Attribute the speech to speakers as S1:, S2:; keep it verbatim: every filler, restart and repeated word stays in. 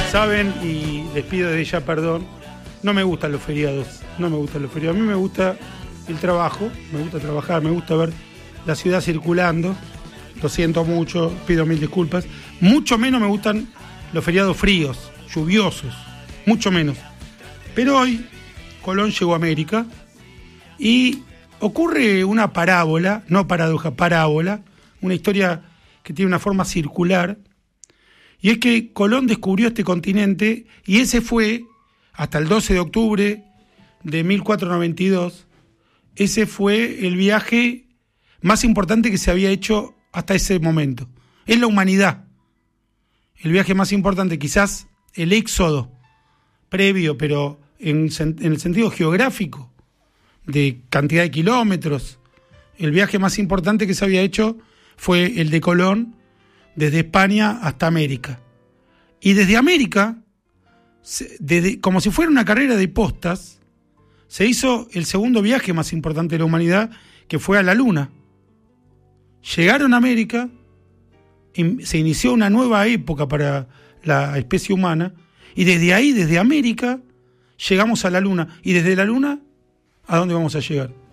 S1: saben, y les pido de ella perdón, no me gustan los feriados, no me gustan los feriados. A mí me gusta el trabajo, me gusta trabajar, me gusta ver la ciudad circulando. Lo siento mucho, pido mil disculpas. Mucho menos me gustan los feriados fríos, lluviosos, mucho menos. Pero hoy Colón llegó a América y ocurre una parábola, no paradoja, parábola, una historia que tiene una forma circular, y es que Colón descubrió este continente y ese fue, hasta el doce de octubre de mil cuatrocientos noventa y dos, ese fue el viaje más importante que se había hecho hasta ese momento. Es la humanidad. El viaje más importante, quizás el éxodo previo, pero en, en el sentido geográfico, de cantidad de kilómetros, el viaje más importante que se había hecho fue el de Colón, desde España hasta América. Y desde América, desde, como si fuera una carrera de postas, se hizo el segundo viaje más importante de la humanidad, que fue a la Luna. Llegaron a América, se inició una nueva época para la especie humana, y desde ahí, desde América, llegamos a la Luna. Y desde la Luna, ¿a dónde vamos a llegar?